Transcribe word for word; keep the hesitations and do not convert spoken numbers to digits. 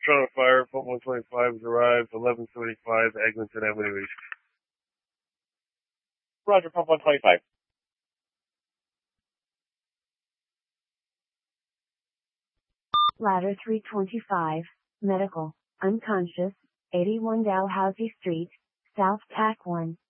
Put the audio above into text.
Toronto Fire, Pump one twenty-five has arrived, eleven seventy-five Eglinton Avenue East. Roger, Pump one twenty-five. Ladder three twenty-five, medical, unconscious, eighty-one Dalhousie Street, South Tack one.